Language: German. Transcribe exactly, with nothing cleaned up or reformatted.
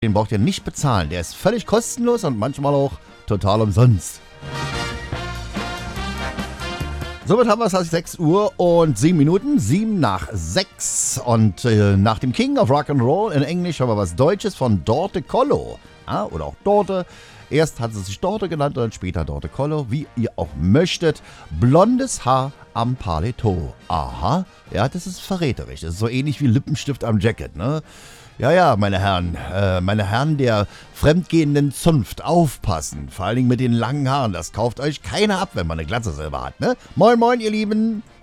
Den braucht ihr nicht bezahlen. Der ist völlig kostenlos und manchmal auch total umsonst. Somit haben wir es als sechs Uhr und sieben Minuten, sieben nach sechs. Und äh, nach dem King of Rock'n'Roll in Englisch haben wir was Deutsches von Dorte Collo. Ja, oder auch Dorte. Erst hat sie sich Dorte genannt und dann später Dorte Collo, wie ihr auch möchtet. Blondes Haar am Paletot. Aha, ja, das ist verräterisch. Das ist so ähnlich wie Lippenstift am Jacket, ne? Ja, ja, meine Herren, äh, meine Herren der fremdgehenden Zunft, aufpassen. Vor allen Dingen mit den langen Haaren. Das kauft euch keiner ab, wenn man eine Glatze selber hat, ne? Moin, moin, ihr Lieben.